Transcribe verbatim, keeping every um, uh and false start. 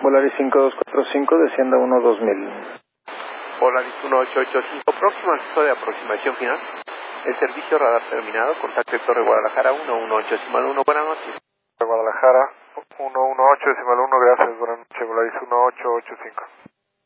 Volaris cinco dos cuatro cinco, descienda uno dos mil. Volaris uno ocho ocho cinco, próximo al piso de aproximación final. El servicio radar terminado, contacto Torre Guadalajara uno uno ocho decimal uno, buenas noches. Guadalajara uno uno ocho decimal uno, gracias, buenas noches, Volaris uno ocho ocho cinco.